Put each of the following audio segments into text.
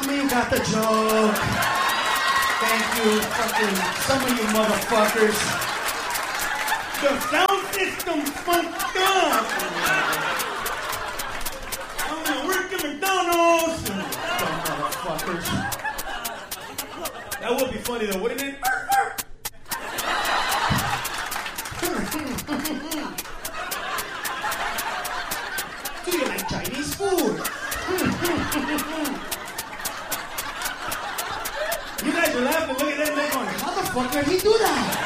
Some of you got the joke. Thank you, fucking, some of you motherfuckers. The sound system funked up. I'm gonna work at McDonald's. Dumb motherfuckers. That would be funny though, wouldn't it? Do you like Chinese food? You guys are laughing, look at them, they're going, how the fuck did he do that?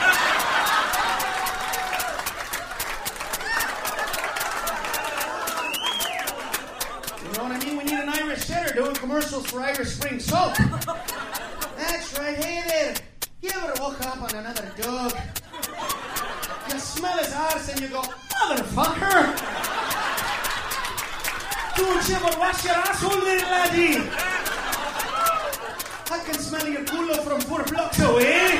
You know what I mean? We need an Irish setter doing commercials for Irish Spring soap. That's right, hey there. You ever woke up on another dog? You smell his arse and you go, motherfucker! Don't you ever wash your asshole, little laddie? I can smell your culo from 4 blocks away.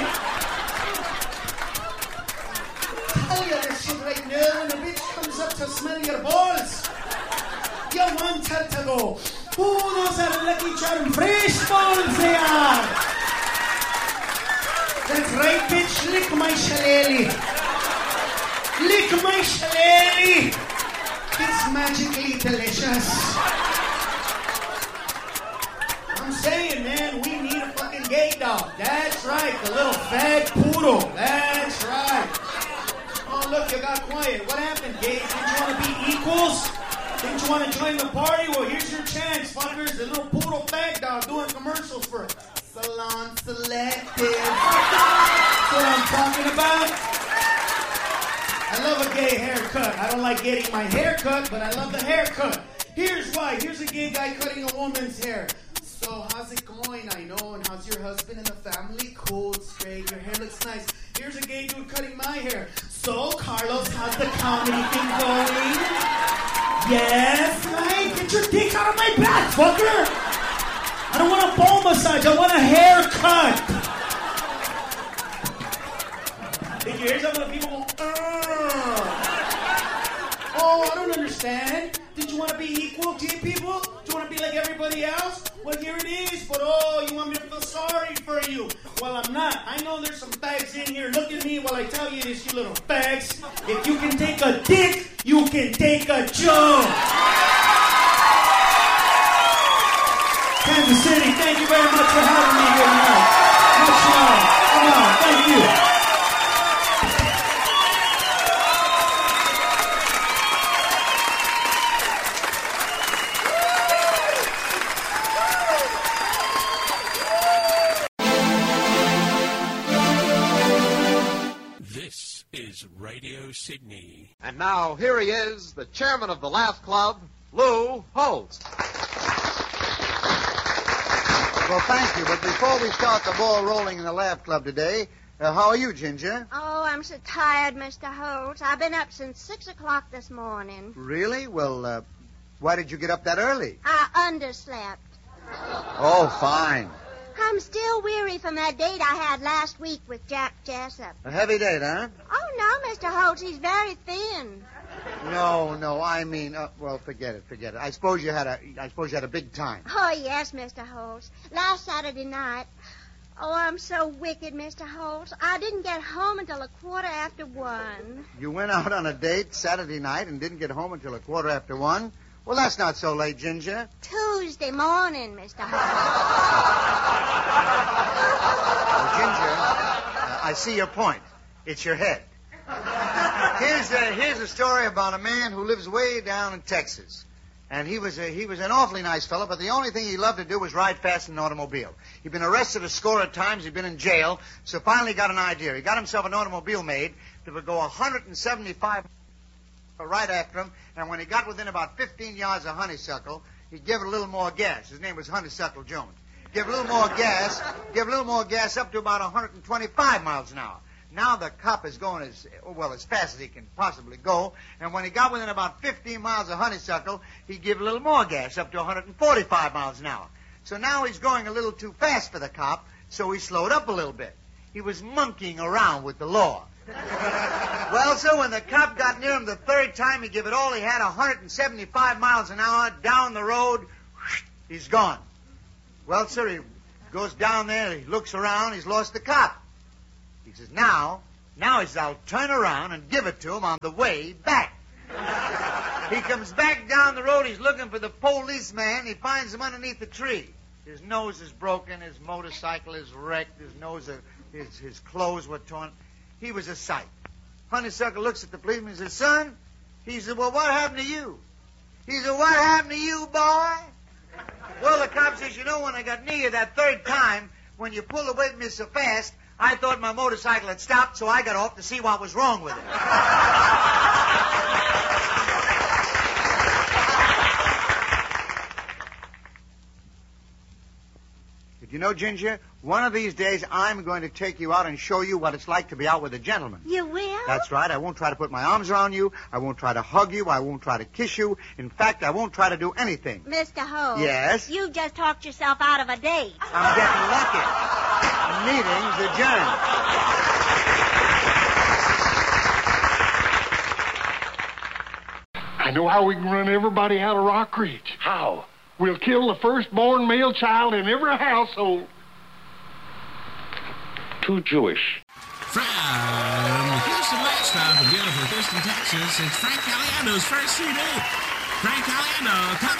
Tell you this shit right now, when the bitch comes up to smell your balls, you want her to go, oh, those are Lucky Charm fresh balls they are. That's right, bitch, lick my shillelagh. Lick my shillelagh. It's magically delicious. I'm saying, man, we need a fucking gay dog. That's right, the little fag poodle. That's right. Oh, look, you got quiet. What happened, gays? Didn't you want to be equals? Didn't you want to join the party? Well, here's your chance, fuckers. The little poodle fag dog doing commercials for Salon Selective. That's what I'm talking about. I love a gay haircut. I don't like getting my hair cut, but I love the haircut. Here's why. Here's a gay guy cutting a woman's hair. So, how's it going? I know. And how's your husband and the family? Cool, straight. Your hair looks nice. Here's a gay dude cutting my hair. So, Carlos, how's the comedy thing going? Yes, right? Get your dick out of my back, fucker! I don't want a ball massage. I want a haircut. Did you hear some of the people go, oh, I don't understand. Did you want to be equal to people? Do you want to be like everybody else? Well, here it is, but oh, you want me to feel sorry for you. Well, I'm not. I know there's some fags in here. Look at me while I tell you this, you little fags. If you can take a dick, you can take a joke. Kansas City, thank you very much for having me here tonight. Much love. Come on, thank you. Radio Sydney. And now, here he is, the chairman of the Laugh Club, Lou Holtz. Well, thank you, but before we start the ball rolling in the Laugh Club today, how are you, Ginger? Oh, I'm so tired, Mr. Holtz. I've been up since 6 o'clock this morning. Really? Well, why did you get up that early? I underslept. Oh, fine. I'm still weary from that date I had last week with Jack Jessup. A heavy date, huh? Oh, no, Mr. Holtz, he's very thin. No, I mean, well, forget it. I suppose you had a big time. Oh, yes, Mr. Holtz. Last Saturday night. Oh, I'm so wicked, Mr. Holtz. I didn't get home until 1:15. You went out on a date Saturday night and didn't get home until 1:15? Well, that's not so late, Ginger. Tuesday morning, Mr. Holtz. Well, Ginger, I see your point. It's your head. Here's a story about a man who lives way down in Texas. And he was an awfully nice fellow, but the only thing he loved to do was ride fast in an automobile. He'd been arrested a score of times. He'd been in jail. So finally he got an idea. He got himself an automobile made that would go 175 right after him, and when he got within about 15 yards of Honeysuckle, he'd give it a little more gas. His name was Honeysuckle Jones. Give a little more gas up to about 125 miles an hour. Now the cop is going as fast as he can possibly go, and when he got within about 15 miles of Honeysuckle, he'd give a little more gas up to 145 miles an hour. So now he's going a little too fast for the cop, so he slowed up a little bit. He was monkeying around with the law. Well, so when the cop got near him the third time, he gave it all he had, 175 miles an hour, down the road, he's gone. Well, sir, he goes down there, he looks around, he's lost the cop. He says, now he says, I'll turn around and give it to him on the way back. He comes back down the road, he's looking for the policeman, he finds him underneath the tree. His nose is broken, his motorcycle is wrecked, his clothes were torn. He was a sight. Honeysuckle looks at the policeman and says, son, he said, well, what happened to you? He said, what happened to you, boy? Well, the cop says, you know, when I got near you that third time, when you pulled away from me so fast, I thought my motorcycle had stopped, so I got off to see what was wrong with it. Did you know, Ginger, one of these days I'm going to take you out and show you what it's like to be out with a gentleman. You will? That's right. I won't try to put my arms around you. I won't try to hug you. I won't try to kiss you. In fact, I won't try to do anything. Mr. Holt. Yes? You just talked yourself out of a date. I'm getting lucky. Meeting's adjourned. I know how we can run everybody out of Rock Ridge. How? We'll kill the firstborn male child in every household. Too Jewish. From Houston Lifestyle to beautiful Houston, Texas, it's Frank Caliendo's first CD. Frank Caliendo, come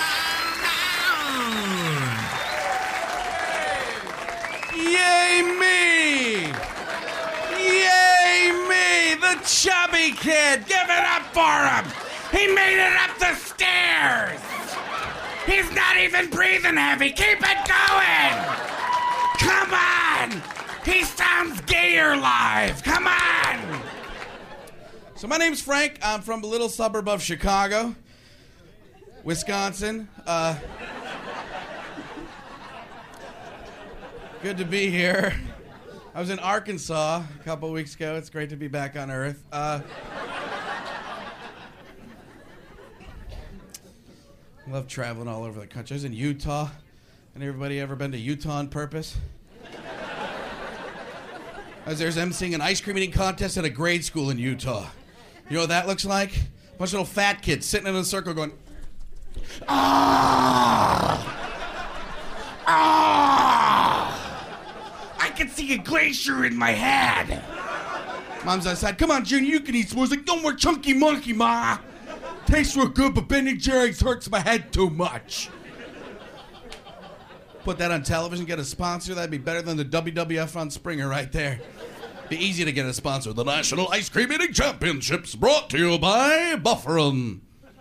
on down! Yay me! Yay me! The chubby kid! Give it up for him! He made it up the stairs! He's not even breathing heavy! Keep it going! Come on! He sounds gayer live! Come on! So my name's Frank. I'm from a little suburb of Chicago, Wisconsin. Good to be here. I was in Arkansas a couple weeks ago. It's great to be back on Earth. I love traveling all over the country. I was in Utah. And everybody ever been to Utah on purpose? I was there emceeing an ice cream eating contest at a grade school in Utah. You know what that looks like? A bunch of little fat kids sitting in a circle going, ah! Ah! I can see a glacier in my head. Mom's outside. Come on, Junior, you can eat s'mores. Like, no more chunky monkey, Ma. Tastes real good, but Ben & Jerry's hurts my head too much. Put that on television, get a sponsor. That'd be better than the WWF on Springer right there. Be easy to get a sponsor. The National Ice Cream Eating Championships, brought to you by Bufferin.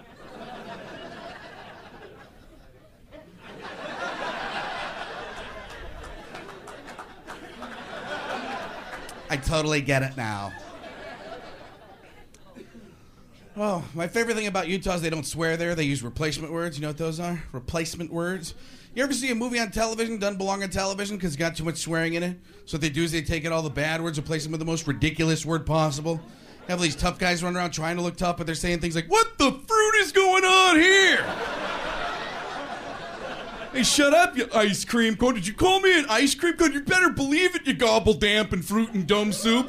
I totally get it now. Oh, my favorite thing about Utah is they don't swear there. They use replacement words. You know what those are? Replacement words. You ever see a movie on television, doesn't belong on television because it's got too much swearing in it? So what they do is they take out all the bad words, replace them with the most ridiculous word possible. Have these tough guys run around trying to look tough, but they're saying things like, what the fruit is going on here? Hey, shut up, you ice cream cone. Did you call me an ice cream cone? You better believe it, you gobble damp and fruit and dome soup.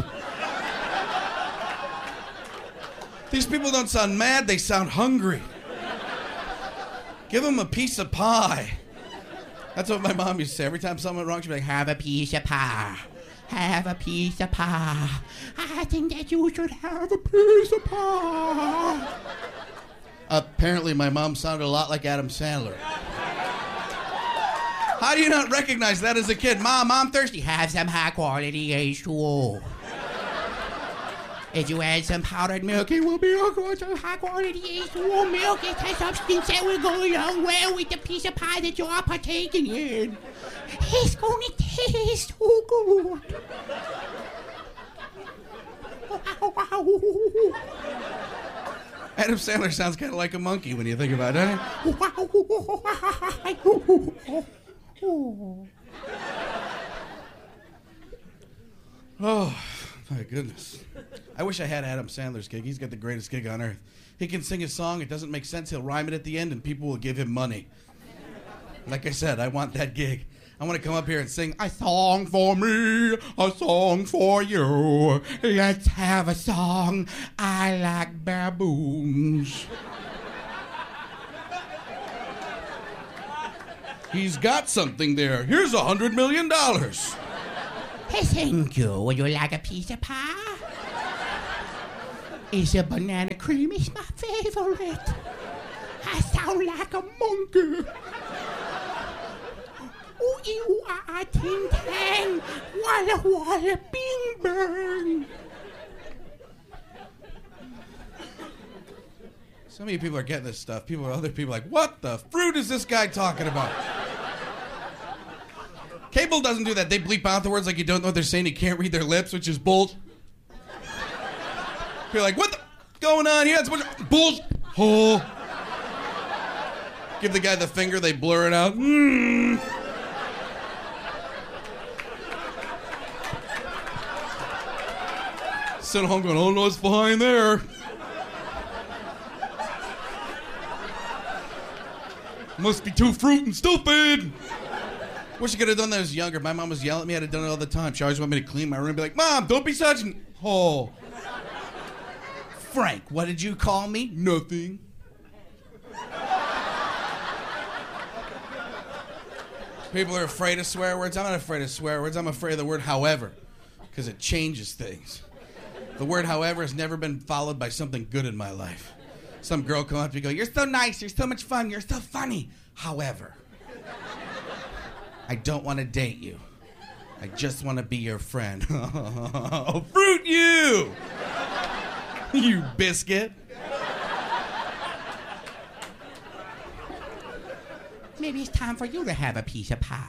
These people don't sound mad, they sound hungry. Give them a piece of pie. That's what my mom used to say. Every time something went wrong, she'd be like, have a piece of pie. Have a piece of pie. I think that you should have a piece of pie. Apparently, my mom sounded a lot like Adam Sandler. How do you not recognize that as a kid? Mom, I'm thirsty. Have some high-quality H2O. If you add some powdered milk, it will be a good high-quality H2O milk. It's a substance that will go along well with the piece of pie that you are partaking in. It's going to taste so good. Adam Sandler sounds kind of like a monkey when you think about it. Oh, my goodness. I wish I had Adam Sandler's gig. He's got the greatest gig on earth. He can sing a song, it doesn't make sense, he'll rhyme it at the end, and people will give him money. Like I said, I want that gig. I want to come up here and sing, a song for me, a song for you. Let's have a song. I like baboons. He's got something there. Here's $100 million. Hey, thank you. Would you like a piece of pie? Is a banana cream is my favorite. I sound like a monkey. Ooh, ew, ah, ting, tang. Walla, walla, bing, bang. Some of you people are getting this stuff. Other people are like, what the fruit is this guy talking about? Cable doesn't do that. They bleep out the words like you don't know what they're saying. You can't read their lips, which is bull. You're like, what the going on here? It's bull. Oh. Give the guy the finger. They blur it out. Sit at home going, oh no, what's behind there? Must be too fruit and stupid. Wish I could have done that as younger. My mom was yelling at me. I'd have done it all the time. She always wanted me to clean my room and be like, Mom, don't be such an... Oh. Frank, what did you call me? Nothing. People are afraid of swear words. I'm not afraid of swear words. I'm afraid of the word however, because it changes things. The word however has never been followed by something good in my life. Some girl come up to me and go, you're so nice, you're so much fun, you're so funny. However, I don't want to date you. I just want to be your friend. Fruit you! You biscuit. Maybe it's time for you to have a piece of pie.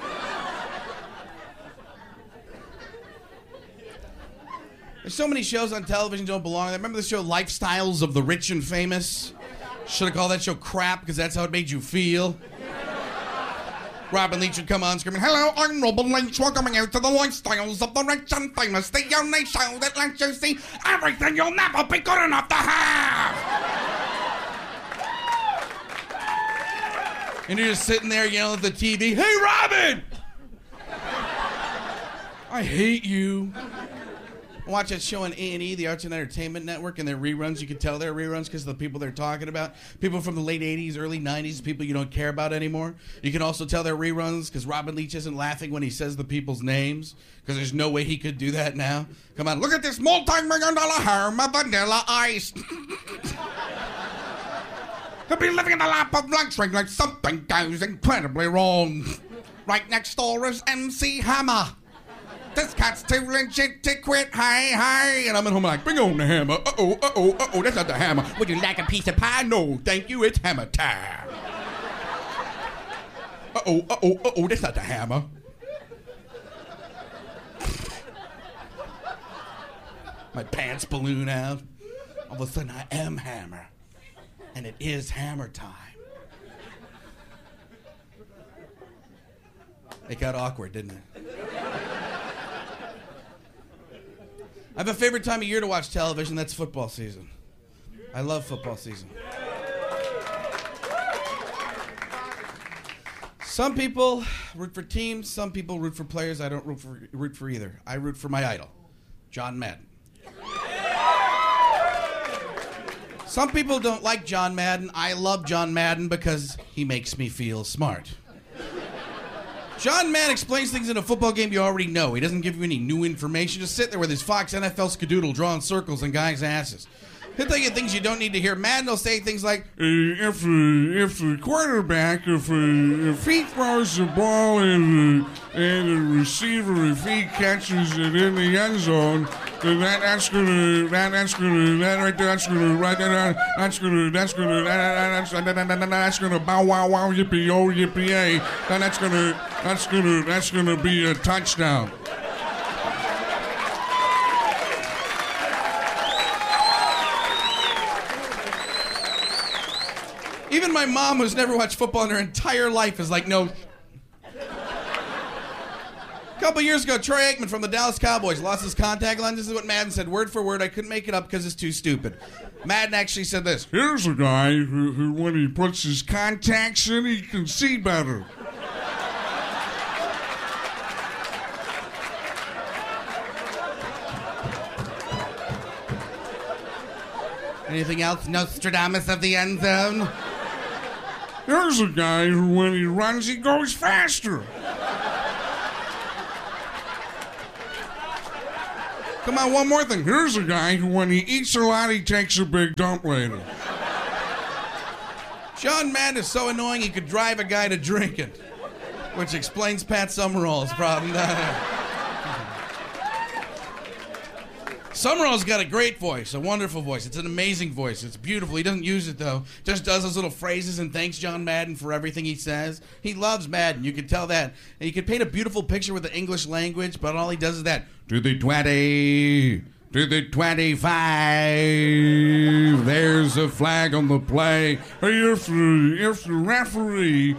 There's so many shows on television don't belong there. Remember the show Lifestyles of the Rich and Famous? Should have called that show crap because that's how it made you feel. Robin Leach would come on screaming, hello, I'm Robin Leach, welcoming you to the Lifestyles of the Rich and Famous, the only show that lets you see everything you'll never be good enough to have. And you're just sitting there yelling at the TV, hey, Robin! I hate you. Watch that show on A&E, the Arts and Entertainment Network, and their reruns. You can tell they're reruns because of the people they're talking about. People from the late 80s, early 90s, people you don't care about anymore. You can also tell they're reruns because Robin Leach isn't laughing when he says the people's names because there's no way he could do that now. Come on, look at this multi-million-dollar Herma Vanilla Ice. He'll be living in the lap of luxury like something goes incredibly wrong. Right next door is MC Hammer. This cat's too legit to quit, hey. And I'm at home like, bring on the hammer. Uh-oh, that's not the hammer. Would you like a piece of pie? No, thank you, it's hammer time. Uh-oh, that's not the hammer. My pants balloon out. All of a sudden, I am Hammer. And it is hammer time. It got awkward, didn't it? I have a favorite time of year to watch television. That's football season. I love football season. Some people root for teams. Some people root for players. I don't root for either. I root for my idol, John Madden. Some people don't like John Madden. I love John Madden because he makes me feel smart. John Madden explains things in a football game you already know. He doesn't give you any new information. Just sit there with his Fox NFL skadoodle drawing circles in guys' asses. He'll tell you things you don't need to hear. Madden will say things like, if the quarterback, if he throws the ball and the receiver, if he catches it in the end zone, then that's gonna bow wow wow yippee oh yippee yay. Then that's gonna be a touchdown. Even my mom, who's never watched football in her entire life, is like, no. A couple years ago, Troy Aikman from the Dallas Cowboys lost his contact lens. This is what Madden said, word for word. I couldn't make it up because it's too stupid. Madden actually said this. Here's a guy who when he puts his contacts in, he can see better. Anything else, Nostradamus of the end zone? Here's a guy who, when he runs, he goes faster. Come on, one more thing. Here's a guy who, when he eats a lot, he takes a big dump later. John Madden is so annoying he could drive a guy to drinking, which explains Pat Summerall's problem. Summerall's got a great voice, a wonderful voice. It's an amazing voice. It's beautiful. He doesn't use it, though. Just does those little phrases and thanks John Madden for everything he says. He loves Madden. You can tell that. And he could paint a beautiful picture with the English language, but all he does is that. To the 20, to the 25, there's a flag on the play. If the referee,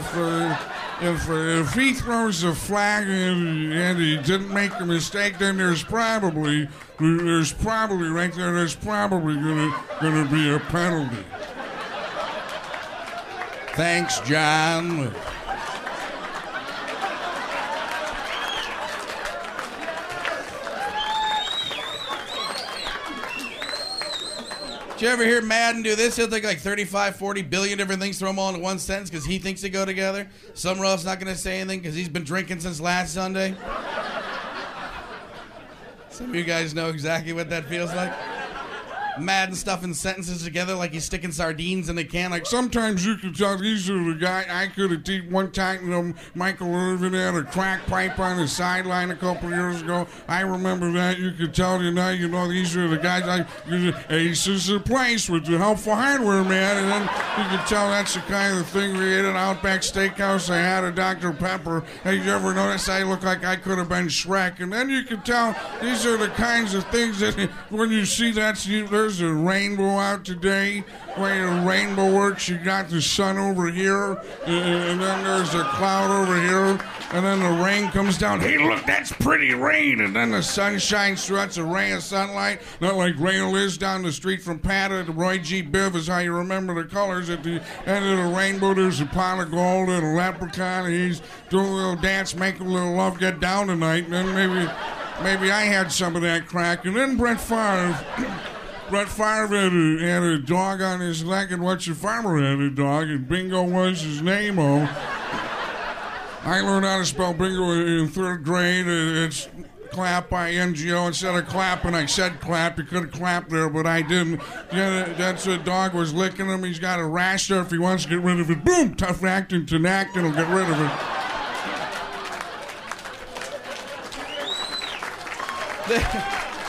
if he throws a flag and he didn't make a mistake, then there's probably right there, there's probably gonna be a penalty. Thanks, John. Did you ever hear Madden do this? He'll take like 35, 40 billion different things, throw them all into one sentence because he thinks they go together. Summerall's not going to say anything because he's been drinking since last Sunday. Some of you guys know exactly what that feels like. Madden stuffing sentences together like he's sticking sardines in a can. Like, sometimes you can tell these are the guy I could have teach one time. You know, Michael Irvin had a crack pipe on his sideline a couple years ago. I remember that. You could tell, you know, these are the guys. Ace is the place with the helpful hardware, man. And then you could tell that's the kind of thing we ate at Outback Steakhouse. I had a Dr. Pepper. Hey, you ever notice I look like I could have been Shrek? And then you could tell these are the kinds of things that when you see that, there's a rainbow out today. The way a rainbow works, you got the sun over here, and then there's a cloud over here, and then the rain comes down. Hey, look, that's pretty rain. And then the sun shines through. That's a ray of sunlight. Not like Rail is down the street from Pata to Roy G. Biv is how you remember the colors. At the end of the rainbow, there's a pot of gold and a leprechaun, and he's doing a little dance, making a little love, get down tonight. And then maybe I had some of that crack. And then Brett Favre had a dog on his leg, and What's Your Farmer had a dog, and Bingo was his name-o. I learned how to spell bingo in third grade. It's clap, I-N-G-O. Instead of clapping, I said clap. You could have clapped there, but I didn't. Yeah, that's the dog was licking him. He's got a rash there. If he wants to get rid of it, boom, tough acting to Acton will get rid of it.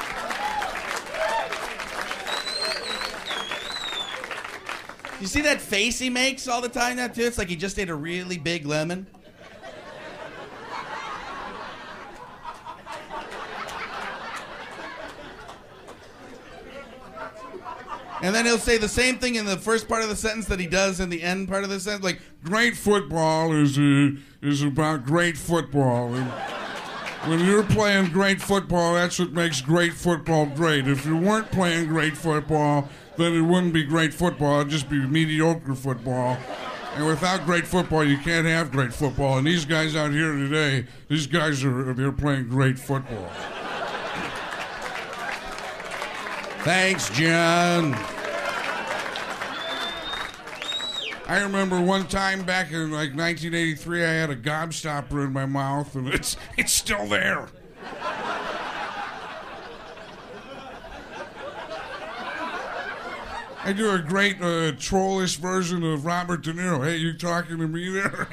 You see that face he makes all the time now, too? It's like he just ate a really big lemon. And then he'll say the same thing in the first part of the sentence that he does in the end part of the sentence. Like, great football is about great football. And when you're playing great football, that's what makes great football great. If you weren't playing great football, then it wouldn't be great football. It'd just be mediocre football. And without great football, you can't have great football. And these guys out here today, they're playing great football. Thanks, John. I remember one time back in like 1983, I had a gobstopper in my mouth, and it's still there. I do a great trollish version of Robert De Niro. Hey, you talking to me there?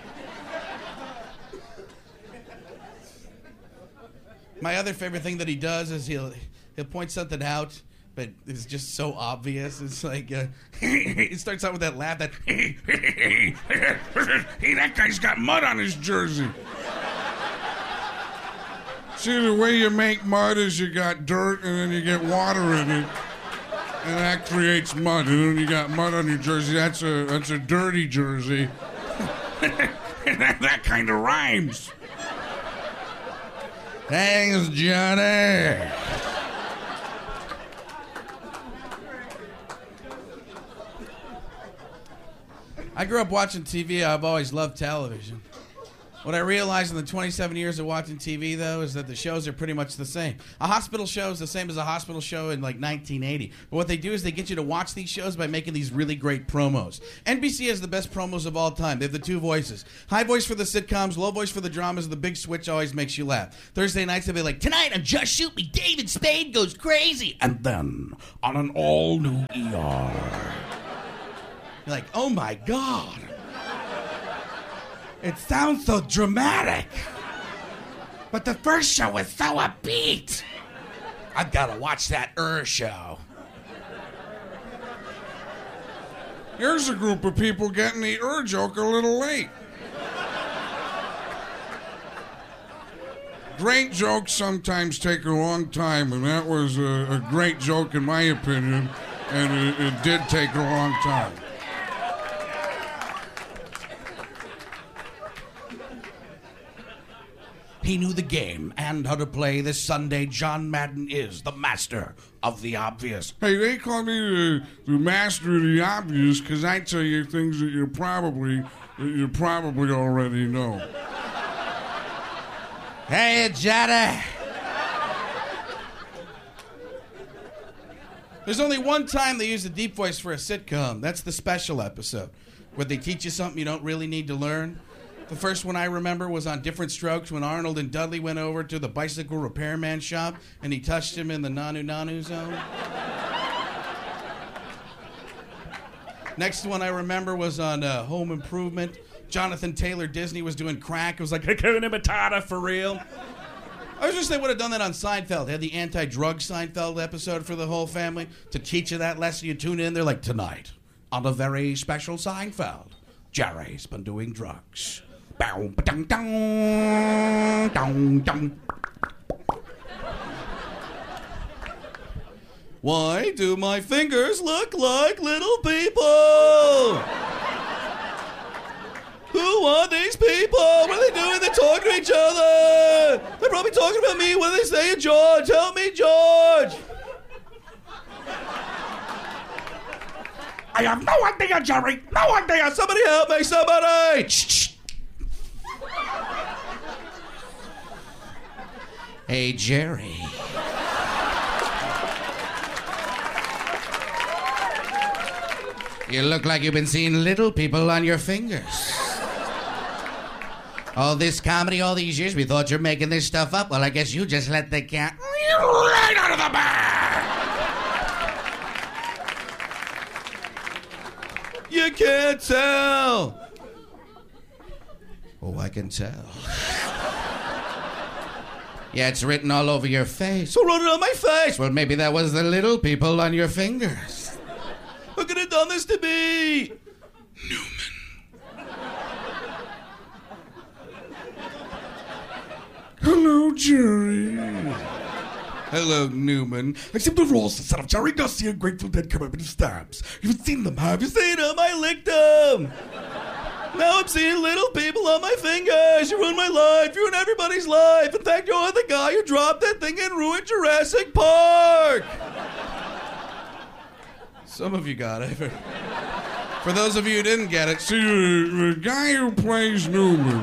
My other favorite thing that he does is he'll point something out, but it's just so obvious. It's like he starts out with that laugh that hey, that guy's got mud on his jersey. See, the way you make mud is you got dirt and then you get water in it. And that creates mud, and then you got mud on your jersey. That's a dirty jersey. that kind of rhymes. Thanks, Johnny. I grew up watching TV. I've always loved television. What I realized in the 27 years of watching TV, though, is that the shows are pretty much the same. A hospital show is the same as a hospital show in, like, 1980. But what they do is they get you to watch these shows by making these really great promos. NBC has the best promos of all time. They have the two voices. High voice for the sitcoms, low voice for the dramas, and the big switch always makes you laugh. Thursday nights, they'll be like, tonight on Just Shoot Me, David Spade goes crazy. And then, on an all-new ER. You're like, oh, my God. It sounds so dramatic. But the first show was so upbeat. I've got to watch that show. Here's a group of people getting the joke a little late. Great jokes sometimes take a long time, and that was a great joke in my opinion, and it did take a long time. He knew the game and how to play. This Sunday, John Madden is the master of the obvious. Hey, they call me the master of the obvious because I tell you things that you probably already know. Hey, Johnny. There's only one time they use the deep voice for a sitcom. That's the special episode, where they teach you something you don't really need to learn. The first one I remember was on Different Strokes when Arnold and Dudley went over to the bicycle repairman shop and he touched him in the nanu-nanu zone. Next one I remember was on Home Improvement. Jonathan Taylor Disney was doing crack. It was like, Hakuna Matata for real. I was just they would have done that on Seinfeld. They had the anti-drug Seinfeld episode for the whole family. To teach you that lesson, you tune in, they're like, tonight, on a very special Seinfeld, Jerry's been doing drugs. Bow, ba-dum, dum, dum, dum. Why do my fingers look like little people? Who are these people? What are they doing? They're talking to each other. They're probably talking about me. What are they saying, George? Help me, George. I have no idea, Jerry. No idea. Somebody help me. Somebody. Shh. Hey, Jerry. You look like you've been seeing little people on your fingers. All this comedy all these years, we thought you're making this stuff up. Well, I guess you just let the cat right out of the bag. You can't tell. Oh, I can tell. Yeah, it's written all over your face. Who wrote it on my face? Well, maybe that was the little people on your fingers. Who could have done this to me? Newman. Hello, Jerry. Hello, Newman. I seem to have roles instead of Jerry Garcia and Grateful Dead come up in stabs. You've seen them, have you seen them? I licked them. Now I'm seeing little people on my fingers. You ruined my life. You ruined everybody's life. In fact, you're the guy who dropped that thing and ruined Jurassic Park. Some of you got it. For those of you who didn't get it, see, the guy who plays Newman,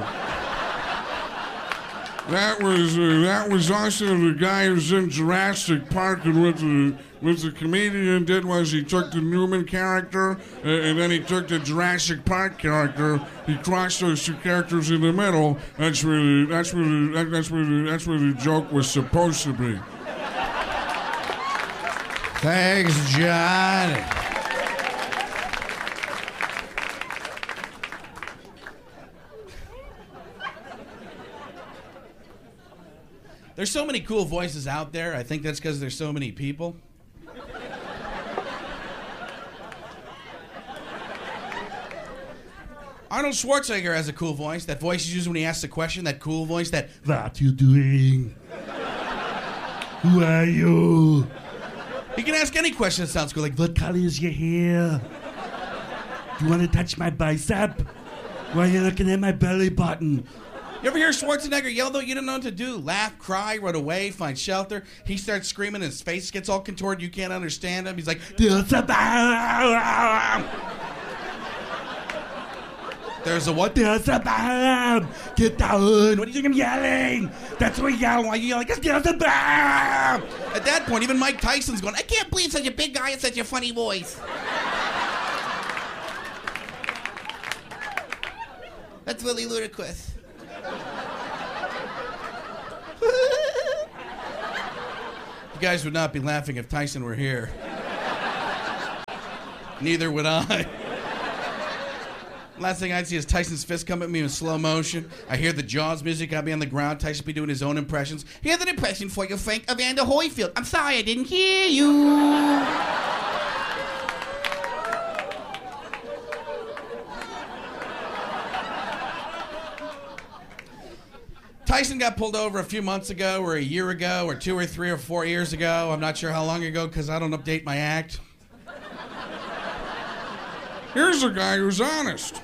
that was also the guy who's in Jurassic Park, and what the comedian did was he took the Newman character and then he took the Jurassic Park character. He crossed those two characters in the middle. That's where the joke was supposed to be. Thanks, John. There's so many cool voices out there. I think that's because there's so many people. Arnold Schwarzenegger has a cool voice. That voice he uses when he asks a question. That cool voice. What you doing? Who are you? He can ask any question that sounds cool. Like, what color is your hair? Do you want to touch my bicep? Why are you looking at my belly button? You ever hear Schwarzenegger yell, though? You don't know what to do. Laugh, cry, run away, find shelter. He starts screaming, his face gets all contorted. You can't understand him. He's like, There's a what? There's a bomb! Get down! What do you think I'm yelling? That's what we yell. Why are you yelling? There's a bomb! At that point, even Mike Tyson's going, I can't believe such a big guy has such a funny voice. That's really ludicrous. You guys would not be laughing if Tyson were here. Neither would I. Last thing I'd see is Tyson's fist come at me in slow motion. I hear the Jaws music. I'd be on the ground. Tyson be doing his own impressions. Here's an impression for you, Frank Evander Holyfield. I'm sorry I didn't hear you. Tyson got pulled over a few months ago, or a year ago, or 2 or 3 or 4 years ago. I'm not sure how long ago because I don't update my act. Here's a guy who's honest.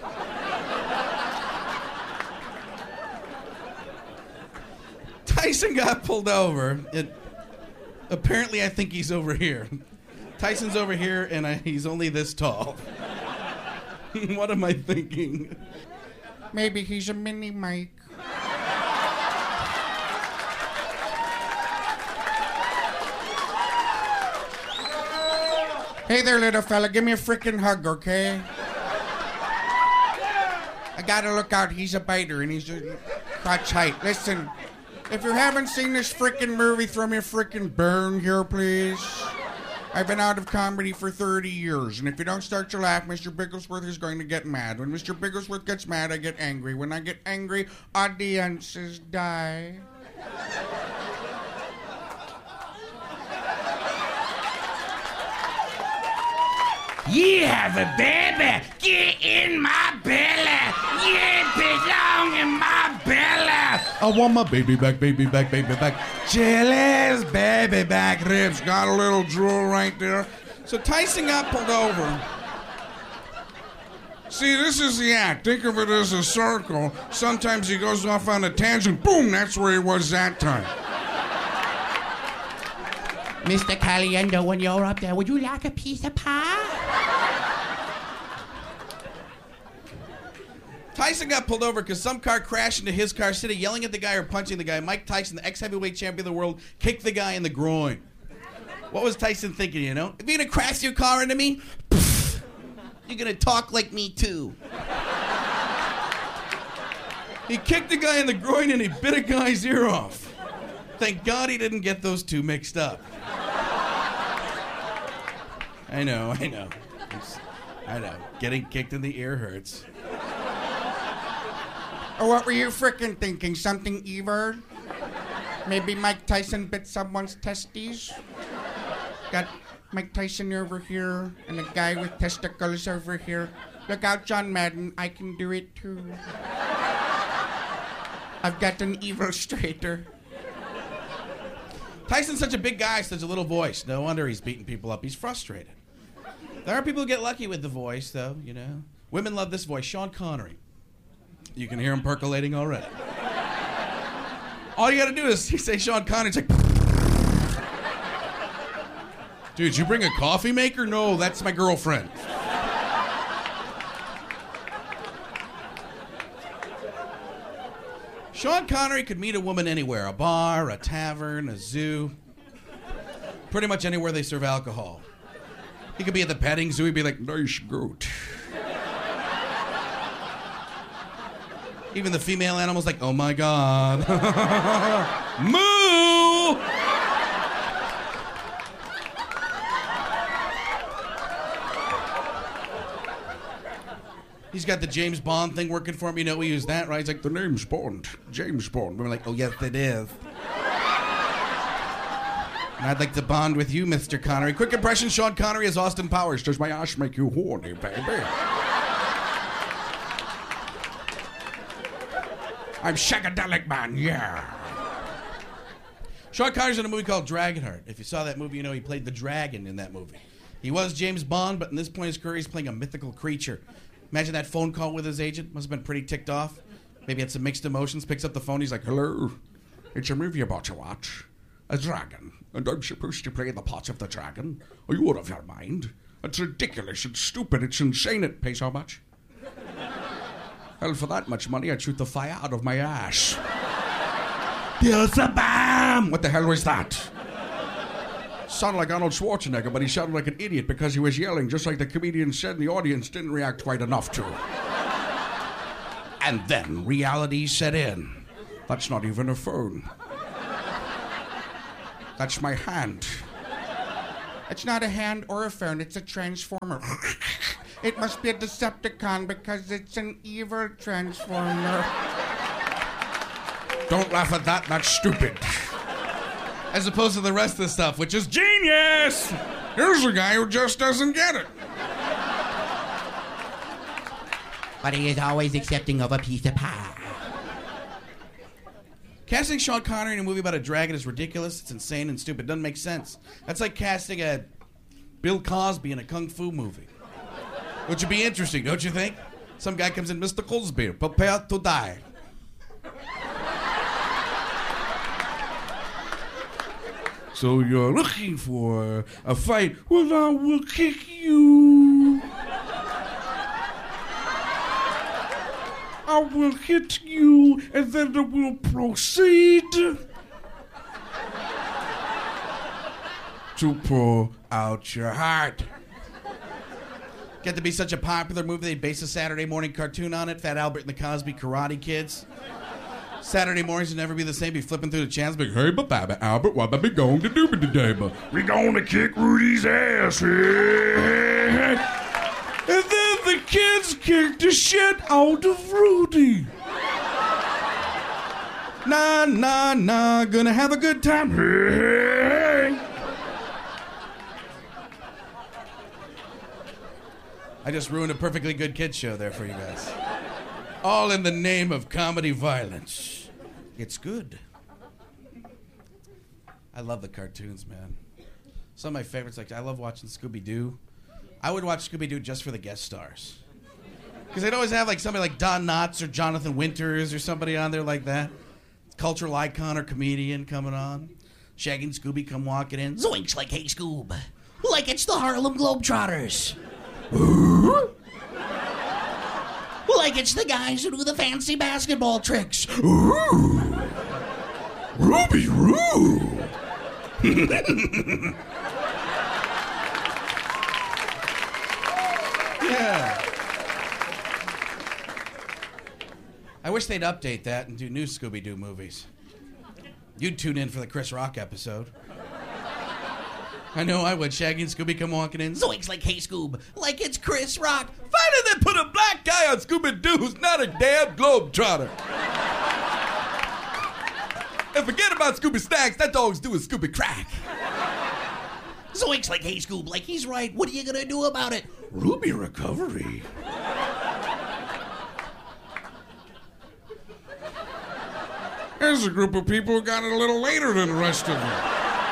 Tyson got pulled over. Apparently, I think he's over here. Tyson's over here, and he's only this tall. What am I thinking? Maybe he's a mini Mike. Hey there, little fella. Give me a freaking hug, okay? I gotta look out. He's a biter, and he's crotch height. Listen, if you haven't seen this freaking movie, throw me a freaking burn here, please. I've been out of comedy for 30 years, and if you don't start to laugh, Mr. Bigglesworth is going to get mad. When Mr. Bigglesworth gets mad, I get angry. When I get angry, audiences die. You have a baby. Get in my belly. You belong in my belly. I want my baby back, baby back, baby back. Chili's baby back ribs. Got a little drool right there. So Tyson got pulled over. See, this is the act. Think of it as a circle. Sometimes he goes off on a tangent. Boom, that's where he was that time. Mr. Caliendo, when you're up there, would you like a piece of pie? Tyson got pulled over because some car crashed into his car, instead of yelling at the guy or punching the guy. Mike Tyson, the ex-heavyweight champion of the world, kicked the guy in the groin. What was Tyson thinking, you know? If you're going to crash your car into me, you're going to talk like me too. He kicked the guy in the groin and he bit a guy's ear off. Thank God he didn't get those two mixed up. I know. Getting kicked in the ear hurts. Or what were you frickin' thinking? Something evil? Maybe Mike Tyson bit someone's testes? Got Mike Tyson over here and a guy with testicles over here. Look out, John Madden. I can do it too. I've got an evil straighter. Tyson's such a big guy, such a little voice. No wonder he's beating people up. He's frustrated. There are people who get lucky with the voice, though, you know. Women love this voice. Sean Connery. You can hear him percolating already. All you gotta do is say Sean Connery. It's like, dude, you bring a coffee maker? No, that's my girlfriend. Sean Connery could meet a woman anywhere. A bar, a tavern, a zoo. Pretty much anywhere they serve alcohol. He could be at the petting zoo. He'd be like, nice goat. Even the female animal's like, oh my God. Moo! He's got the James Bond thing working for him. You know, we use that, right? He's like, the name's Bond. James Bond. We're like, oh, yes, it is. And I'd like to bond with you, Mr. Connery. Quick impression, Sean Connery as Austin Powers. Does my ass make you horny, baby? I'm Shagadelic Man, yeah. Sean Connery's in a movie called Dragonheart. If you saw that movie, you know he played the dragon in that movie. He was James Bond, but in this point in his career, he's playing a mythical creature. Imagine that phone call with his agent. Must have been pretty ticked off. Maybe had some mixed emotions. Picks up the phone. He's like, hello. It's a movie about to watch. A dragon. And I'm supposed to play the part of the dragon. Are you out of your mind? It's ridiculous. It's stupid. It's insane. It pays how much? Hell, for that much money, I'd shoot the fire out of my ass. Bam! What the hell was that? Sounded like Arnold Schwarzenegger, but he sounded like an idiot because he was yelling, just like the comedian said, and the audience didn't react quite enough to. And then reality set in. That's not even a phone. That's my hand. It's not a hand or a phone, it's a transformer. It must be a Decepticon because it's an evil transformer. Don't laugh at that, that's stupid. As opposed to the rest of the stuff, which is genius! Here's a guy who just doesn't get it. But he is always accepting of a piece of pie. Casting Sean Connery in a movie about a dragon is ridiculous, it's insane and stupid, doesn't make sense. That's like casting a Bill Cosby in a kung fu movie. Which would be interesting, don't you think? Some guy comes in, Mr. Cosby, prepare to die. So you're looking for a fight? Well, I will kick you. I will hit you, and then I will proceed to pull out your heart. Get to be such a popular movie, they based a Saturday morning cartoon on it. Fat Albert and the Cosby Karate Kids. Saturday mornings will never be the same. Be flipping through the channels, like, hey, Baba Albert, what are we going to do today? We going to kick Rudy's ass. Hey, hey, hey. And then the kids kicked the shit out of Rudy. Nah, nah, nah, gonna have a good time. Hey, hey, hey. I just ruined a perfectly good kids show there for you guys. All in the name of comedy violence. It's good. I love the cartoons, man. Some of my favorites, like I love watching Scooby-Doo. I would watch Scooby-Doo just for the guest stars. Because they'd always have like somebody like Don Knotts or Jonathan Winters or somebody on there like that. Cultural icon or comedian coming on. Shaggy and Scooby come walking in. Zoinks like Hey Scoob. Like it's the Harlem Globetrotters. Like it's the guys who do the fancy basketball tricks. Ooh. Ruby Roo. Yeah. I wish they'd update that and do new Scooby-Doo movies. You'd tune in for the Chris Rock episode. I know I would. Shaggy and Scooby come walking in. Zoinks like Hey Scoob. Like it's Chris Rock. Finally they put a black guy on Scooby-Doo who's not a damn globetrotter. And forget about Scooby Snacks. That dog's doing Scooby Crack. Zoinks like Hey Scoob. Like he's right. What are you gonna do about it? Ruby recovery. There's a group of people who got it a little later than the rest of them.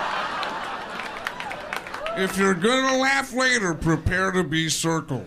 If you're gonna laugh later, prepare to be circled.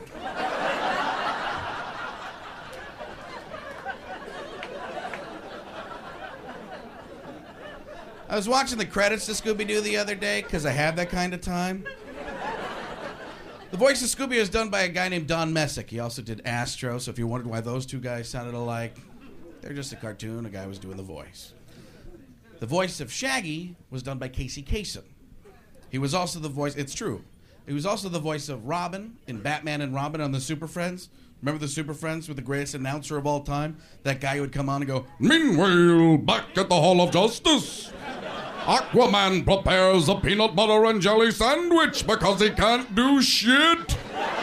I was watching the credits to Scooby-Doo the other day because I have that kind of time. The voice of Scooby was done by a guy named Don Messick. He also did Astro, so if you wondered why those two guys sounded alike, they're just a cartoon. A guy was doing the voice. The voice of Shaggy was done by Casey Kasem. He was also the voice, it's true, he was also the voice of Robin in Batman and Robin on the Super Friends. Remember the Super Friends with the greatest announcer of all time? That guy who would come on and go, Meanwhile, back at the Hall of Justice, Aquaman prepares a peanut butter and jelly sandwich because he can't do shit.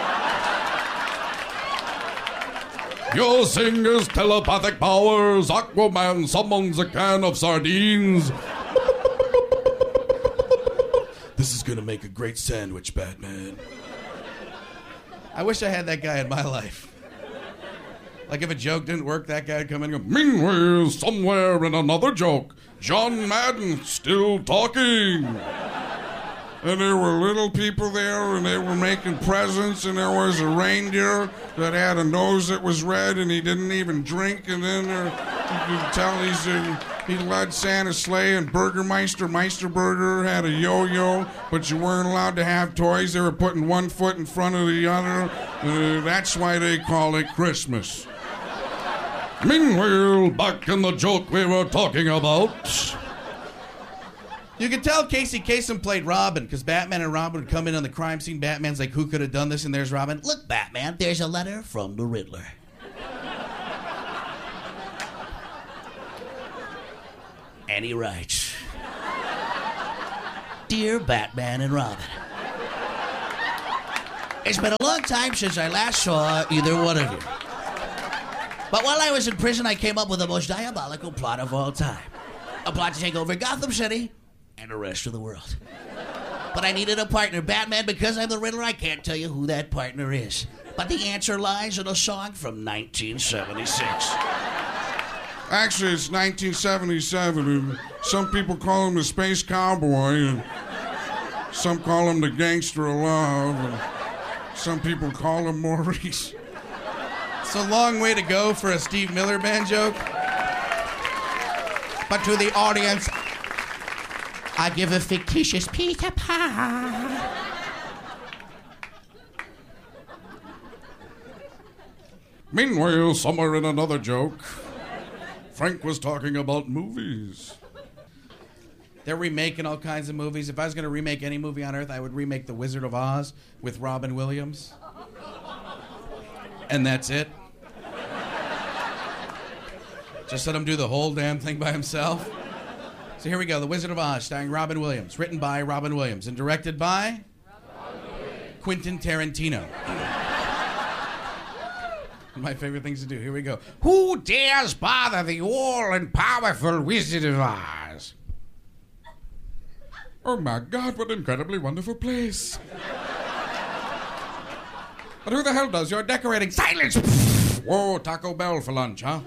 Using his telepathic powers, Aquaman summons a can of sardines. this is gonna make a great sandwich, Batman. I wish I had that guy in my life. Like if a joke didn't work, that guy would come in and go, Meanwhile, somewhere in another joke, John Madden still talking. And there were little people there, and they were making presents, and there was a reindeer that had a nose that was red, and he didn't even drink, and then you could tell he led Santa's sleigh, and Meisterburger had a yo-yo, but you weren't allowed to have toys. They were putting one foot in front of the other. That's why they call it Christmas. Meanwhile, back in the joke we were talking about. You can tell Casey Kasem played Robin because Batman and Robin would come in on the crime scene. Batman's like, who could have done this? And there's Robin. Look, Batman, there's a letter from the Riddler. And he writes, Dear Batman and Robin, it's been a long time since I last saw either one of you. But while I was in prison, I came up with the most diabolical plot of all time. A plot to take over Gotham City and the rest of the world. But I needed a partner. Batman, because I'm the Riddler, I can't tell you who that partner is. But the answer lies in a song from 1976. Actually, it's 1977, and some people call him the Space Cowboy, and some call him the Gangster of Love, and some people call him Maurice. It's a long way to go for a Steve Miller Band joke. But to the audience, I give a fictitious Peter Pan. Meanwhile, somewhere in another joke, Frank was talking about movies. They're remaking all kinds of movies. If I was going to remake any movie on Earth, I would remake The Wizard of Oz with Robin Williams. And that's it. Just let him do the whole damn thing by himself. So here we go, The Wizard of Oz, starring Robin Williams. Written by Robin Williams and directed by Quentin Tarantino. My favorite things to do. Here we go. Who dares bother the all-and-powerful Wizard of Oz? Oh my God, what an incredibly wonderful place. But who the hell does your decorating? Silence! Whoa, Taco Bell for lunch, huh?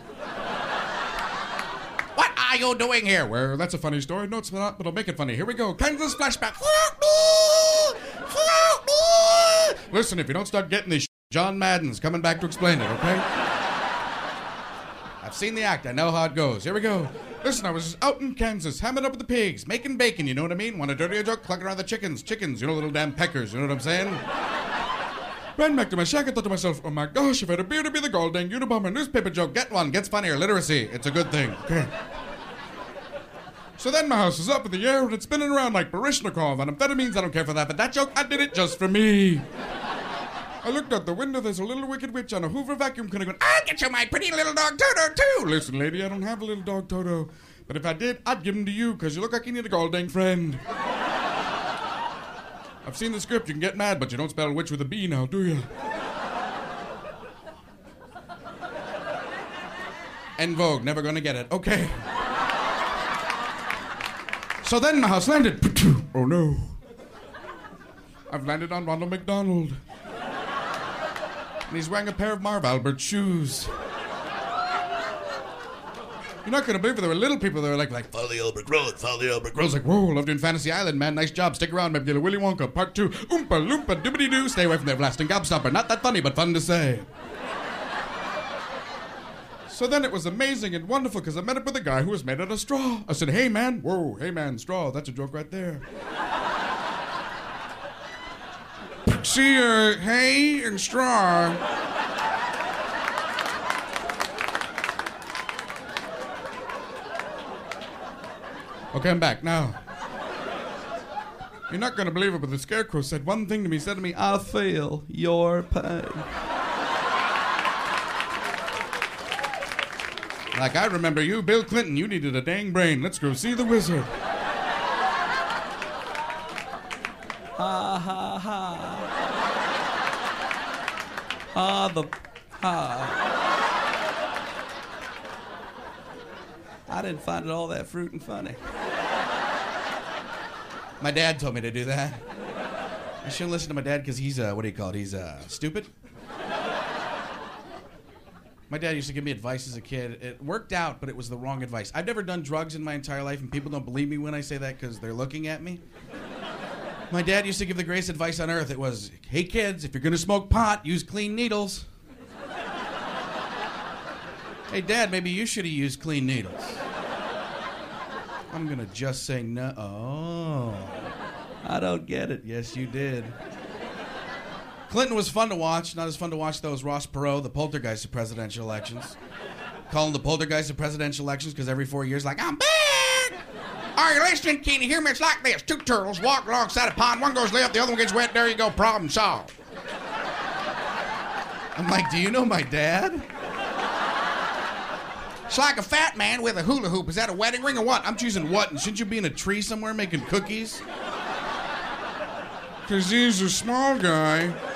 What are you doing here? Well, that's a funny story. No, it's not, but I'll make it funny. Here we go. Kansas flashback. Listen, if you don't start getting this, John Madden's coming back to explain it, okay? I've seen the act. I know how it goes. Here we go. Listen, I was out in Kansas, hamming up with the pigs, making bacon, you know what I mean? Want a dirtier joke? Clucking around the chickens. Chickens, you know, little damn peckers, you know what I'm saying? Ran back to my shack and thought to myself, oh my gosh, if I had a beer to be the gold dang Unabomber newspaper joke. Get one, gets funnier, literacy. It's a good thing. Okay. So then my house is up in the air and it's spinning around like Baryshnikov. And amphetamines, I don't care for that, but that joke, I did it just for me. I looked out the window, there's a little wicked witch on a Hoover vacuum cleaner going, I'll get you my pretty little dog Toto, too. Listen, lady, I don't have a little dog Toto. But if I did, I'd give him to you, because you look like you need a gold dang friend. I've seen the script, you can get mad, but you don't spell witch with a B now, do you? En Vogue, never gonna get it. Okay. So then my house landed. Oh no. I've landed on Ronald McDonald. And he's wearing a pair of Marv Albert shoes. You're not going to believe it. There were little people that were like, follow the Albert Road, follow the Albert Road. Like, whoa, loved you in Fantasy Island, man. Nice job. Stick around, maybe get a Willy Wonka. Part 2. Oompa loompa doobity-doo. Stay away from the everlasting gobstopper. Not that funny, but fun to say. So then it was amazing and wonderful because I met up with a guy who was made out of straw. I said, hey, man. Whoa, hey, man, straw. That's a joke right there. See, hay and straw. Okay, I'm back now. You're not going to believe it, but the Scarecrow said one thing to me. He said to me, I feel your pain. Like, I remember you, Bill Clinton. You needed a dang brain. Let's go see the wizard. Ha ha ha. Ha the ha. I didn't find it all that fruit and funny. My dad told me to do that. I shouldn't listen to my dad because he's, what do you call it? He's, stupid. My dad used to give me advice as a kid. It worked out, but it was the wrong advice. I've never done drugs in my entire life, and people don't believe me when I say that because they're looking at me. My dad used to give the greatest advice on earth. It was, hey, kids, if you're going to smoke pot, use clean needles. Hey, Dad, maybe you should have used clean needles. I'm going to just say no. Oh, I don't get it. Yes, you did. Clinton was fun to watch. Not as fun to watch, though, as Ross Perot, the poltergeist of presidential elections. calling the poltergeist of presidential elections because every 4 years, like, I'm back. Are you listening? Can you hear me? It's like this. Two turtles walk alongside a pond. One goes left, the other one gets wet. There you go. Problem solved. I'm like, do you know my dad? It's like a fat man with a hula hoop. Is that a wedding ring or what? I'm choosing what? And shouldn't you be in a tree somewhere making cookies? Because he's a small guy.